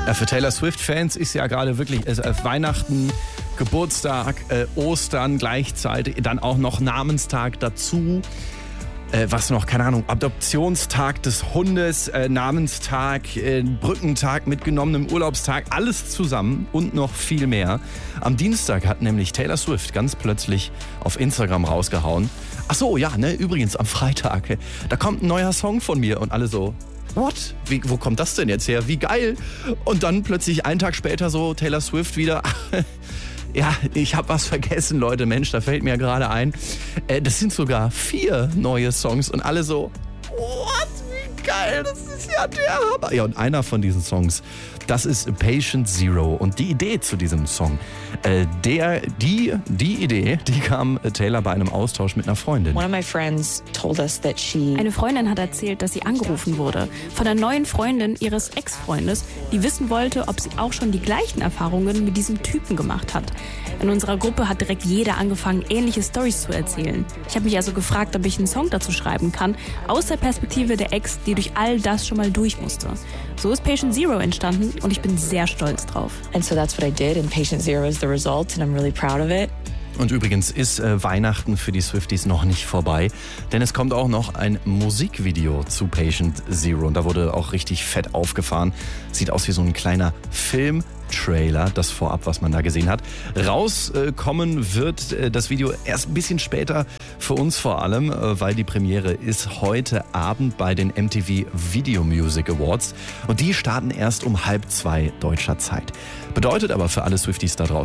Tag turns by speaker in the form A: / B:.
A: Ja, für Taylor Swift-Fans ist ja gerade wirklich Weihnachten, Geburtstag, Ostern gleichzeitig, dann auch noch Namenstag dazu. Was noch, keine Ahnung, Adoptionstag des Hundes, Namenstag, Brückentag, mitgenommenem Urlaubstag, alles zusammen und noch viel mehr. Am Dienstag hat nämlich Taylor Swift ganz plötzlich auf Instagram rausgehauen. Ach so, ja, ne, übrigens am Freitag, da kommt ein neuer Song von mir und alle so, what? Wo kommt das denn jetzt her? Wie geil! Und dann plötzlich einen Tag später so Taylor Swift wieder. Ja, ich habe was vergessen, Leute. Mensch, da fällt mir gerade ein. Das sind sogar 4 neue Songs und alle so, what? Wie geil, das ist ja der Hammer. Ja, und einer von diesen Songs, das ist Patient Zero. Und die Idee zu diesem Song, die Idee kam Taylor bei einem Austausch mit einer Freundin.
B: Eine
C: Freundin hat erzählt, dass sie angerufen wurde von einer neuen Freundin ihres Ex-Freundes, die wissen wollte, ob sie auch schon die gleichen Erfahrungen mit diesem Typen gemacht hat. In unserer Gruppe hat direkt jeder angefangen, ähnliche Storys zu erzählen. Ich habe mich also gefragt, ob ich einen Song dazu schreiben kann, aus der Perspektive der Ex, die durch all das schon mal durch musste. So ist Patient Zero entstanden und ich bin sehr stolz drauf.
B: And so that's what I did and Patient Zero is the result and I'm really proud of it.
A: Und übrigens ist Weihnachten für die Swifties noch nicht vorbei, denn es kommt auch noch ein Musikvideo zu Patient Zero und da wurde auch richtig fett aufgefahren. Sieht aus wie so ein kleiner Film-Trailer, das vorab, was man da gesehen hat. Rauskommen wird das Video erst ein bisschen später für uns vor allem, weil die Premiere ist heute Abend bei den MTV Video Music Awards und die starten erst um 1:30 deutscher Zeit. Bedeutet aber für alle Swifties da draußen,